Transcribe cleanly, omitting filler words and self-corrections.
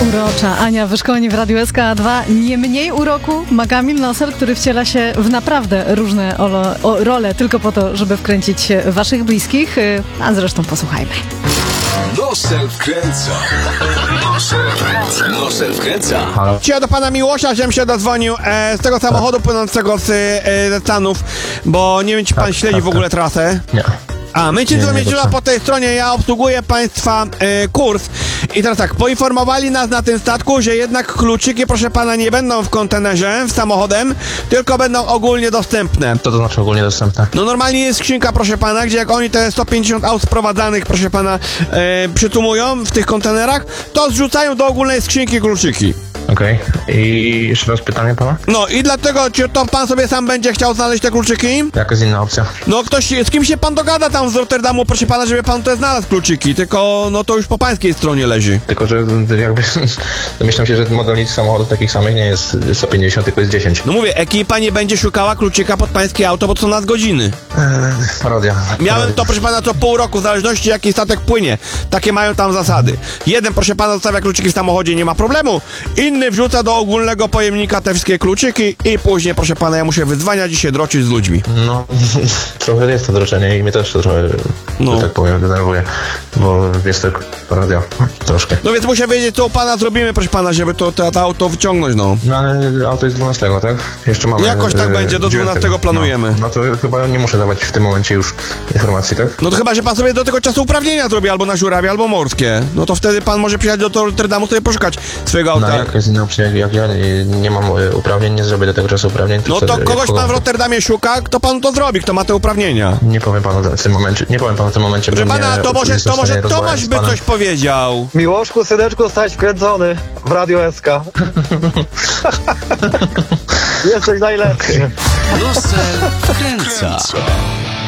Urocza Ania Wyszkoleni w Radiu SK2. Nie mniej uroku ma Kamil Nosel, który wciela się w naprawdę różne role tylko po to, żeby wkręcić waszych bliskich. A zresztą posłuchajmy. Nosel wkręca. Nosel wkręca. Dzisiaj do pana Miłosza, żebym się dodzwonił z tego samochodu płynącego ze Stanów, bo nie wiem, czy pan śledzi w ogóle trasę. Nie. A, my cię po tej stronie, ja obsługuję państwa kurs i teraz tak, poinformowali nas na tym statku, że jednak kluczyki, proszę pana, nie będą w kontenerze, w samochodem, tylko będą ogólnie dostępne. Co to znaczy ogólnie dostępne? No normalnie jest skrzynka, proszę pana, gdzie jak oni te 150 aut sprowadzanych, proszę pana, przytumują w tych kontenerach, to zrzucają do ogólnej skrzynki kluczyki. Okej. I jeszcze raz pytanie pana? No i dlatego, czy to pan sobie sam będzie chciał znaleźć te kluczyki? Jaka jest inna opcja? No ktoś, z kim się pan dogada tam z Rotterdamu, proszę pana, żeby pan te znalazł kluczyki, tylko no to już po pańskiej stronie leży. Tylko, że jakby domyślam się, że modelnicy samochodów takich samych nie jest 150, tylko jest 10. No mówię, ekipa nie będzie szukała kluczyka pod pańskie auto, bo to są nadgodziny. Parodia. Miałem to, proszę pana, co pół roku, w zależności jaki statek płynie. Takie mają tam zasady. Jeden, proszę pana, zostawia kluczyki w samochodzie, nie ma problemu. Inny wrzuca do ogólnego pojemnika te wszystkie kluczyki i później, proszę pana, ja muszę wydzwaniać i się droczyć z ludźmi. No, trochę jest to droczenie i mnie też to trochę, że tak powiem, denerwuje, bo jest to parodia, troszkę. No więc muszę wiedzieć, co u pana zrobimy, proszę pana, żeby to auto wyciągnąć, no. No ale auto jest 12, tak? Jeszcze mamy... Jakoś tak będzie, do 12 planujemy. No to chyba nie muszę dawać w tym momencie już informacji, tak? No to chyba, że pan sobie do tego czasu uprawnienia zrobi, albo na żurawie, albo morskie. No to wtedy pan może przyjechać do Rotterdamu sobie poszukać swojego auta. No jaka jest inna opcja, jak ja nie mam uprawnień, nie zrobię do tego czasu uprawnień. No to kogoś pan w Rotterdamie szuka, kto pan to zrobi, kto ma te uprawnienia. Nie powiem panu w tym momencie, Proszę pana, to może Tomasz by coś powiedział. Miłoszku, syneczku, stać wkręcony w Radio SK. Jesteś najlepszy. Nosel wkręca.